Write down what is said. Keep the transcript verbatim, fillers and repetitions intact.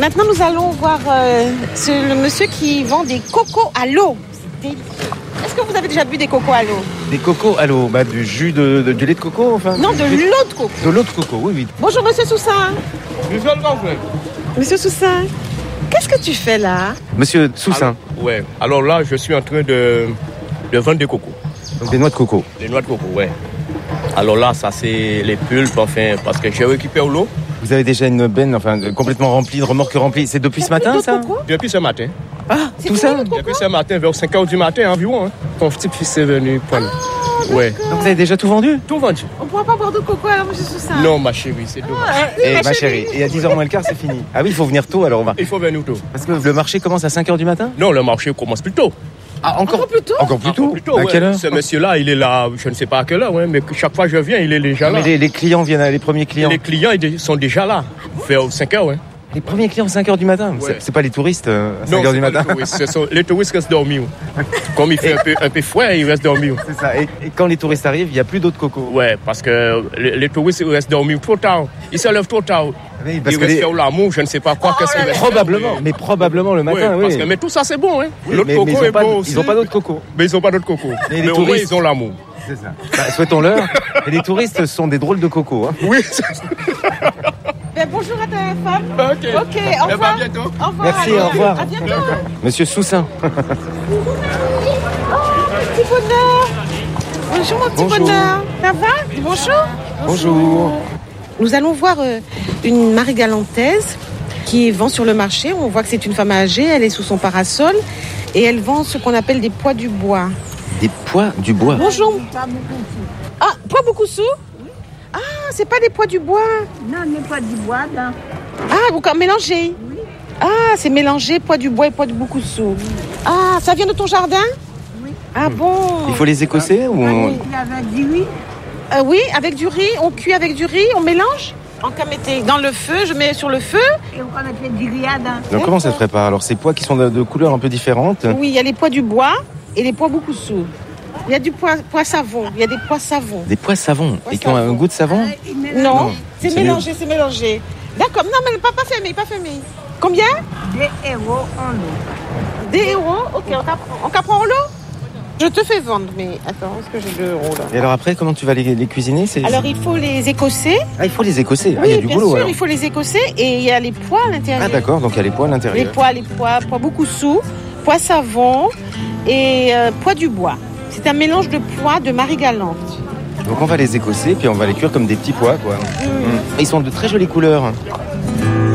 Maintenant, nous allons voir euh, ce, le monsieur qui vend des cocos à l'eau. C'est délicieux. Est-ce que vous avez déjà bu des cocos à l'eau? Des cocos à l'eau, bah, du jus de, de, du lait de coco, enfin. Non, de l'eau de coco. De l'eau de coco, oui, oui. Bonjour, monsieur Soussin. Monsieur Soussin, qu'est-ce que tu fais là? Monsieur Soussin. Alors, ouais. Alors là, je suis en train de, de vendre des cocos. Donc des noix de coco. Des noix de coco, ouais. Alors là, ça c'est les pulpes, enfin, parce que j'ai récupéré l'eau. Vous avez déjà une benne, enfin, complètement remplie, de remorques remplies. C'est depuis ce matin, ça? Depuis ce matin. Ah, tout ça? Depuis ce matin, vers cinq heures du matin environ. Hein. Ton petit-fils est venu prendre. Ah, ouais. Donc vous avez déjà tout vendu? Tout vendu. On ne pourra pas boire de coco alors, monsieur Soussin? Non, ma chérie, c'est dommage. Ah, oui, Eh, ma, ma chérie. chérie, et à dix heures moins le quart, c'est fini. Ah oui, il faut venir tôt, alors on va. Il faut venir tôt. Parce que le marché commence à cinq heures du matin? Non, le marché commence plus tôt. Ah, Encore plus tôt? Encore plus tôt? Encore plus tôt, À ouais. quelle heure? Ce monsieur-là, il est là, je ne sais pas à quelle heure, ouais, mais chaque fois que je viens, il est déjà là. Mais les, les clients viennent, les premiers clients. Les clients, ils sont déjà là. Vers cinq heures, ouais. Les premiers clients à cinq heures du matin? Ouais. C'est, c'est pas les touristes euh, à cinq Non, heures c'est du pas matin? les touristes. Ce sont- les touristes restent dormir. Comme il fait un peu, un peu froid, ils restent dormir. C'est ça. Et, et quand les touristes arrivent, il n'y a plus d'eau de coco. Ouais, parce que les, les touristes ils restent dormir trop tard. Ils se lèvent trop tard. Oui, parce Ils que restent les- faire l'amour, je ne sais pas quoi. Qu'est-ce qu'ils restent faire, Probablement, mais probablement le mais- matin, ouais, oui. parce que, mais tout ça, c'est bon. Hein. Oui, L'autre mais- coco mais ils ont est pas, bon de- aussi. ils n'ont pas d'eau de coco. Mais ils n'ont pas d'autre coco. Et les mais au moins, touristes- ils ont l'amour. C'est ça. Bah, souhaitons-leur. Et les touristes sont des drôles de coco. Hein. Oui, c'est ça. Ben, bonjour à ta femme. Ok. Ok, au Eh revoir. ben, à bientôt. Au revoir. Merci, allez. au revoir. À bientôt. hein. Monsieur Soussin. Oh, petit bonheur. Bonjour, mon petit Bonjour. bonheur. Ça va? Dis bonjour. Bonjour. Nous allons voir euh, une marie-galantaise qui vend sur le marché. On voit que c'est une femme âgée. Elle est sous son parasol et elle vend ce qu'on appelle des pois du bois. Des pois du bois. Bonjour. Ah, pois beaucoup sous? Ah, c'est pas des pois du bois. Non, n'est pas du bois, non. Ah, vous mélangez. Ah, c'est mélangé pois du bois et pois de beaucoup sous. Ah, ça vient de ton jardin? Oui. Ah bon? Il faut les écosser ou on... Il avait dit oui. Euh, oui, avec du riz. On cuit avec du riz, on mélange. En cas mettez dans le feu, je mets sur le feu. Et on avait fait du riad. hein. Donc comment ça se prépare? Alors ces pois qui sont de, de couleurs un peu différentes. Oui, il y a les pois du bois et les pois beaucoup sous. Il y a du pois, pois savon. Il y a des pois savons. Des pois savons. Pois Et qui ont un savon. goût de savon? Il mélange Non, Non, c'est c'est mélangé, c'est mélangé. D'accord, non, mais pas, pas fermé, pas fermé. Combien? des héros en eau. Des euros. Ok, on capprend. On capprend en lot? Je te fais vendre, mais attends, est-ce que j'ai deux euros là? Et alors après, comment tu vas les, les cuisiner? C'est... Alors, il faut les écosser. Ah, il faut les écosser. Ah, Oui, il y a du bien boulot sûr, alors. il faut les écosser et il y a les pois à l'intérieur. Ah d'accord, donc il y a les pois à Les l'intérieur. pois, les pois, pois beaucoup sous, pois savon et euh, pois du bois. C'est un mélange de pois de Marie-Galante. Donc on va les écosser, puis on va les cuire comme des petits pois, quoi. Mm. Ils sont de très jolies couleurs.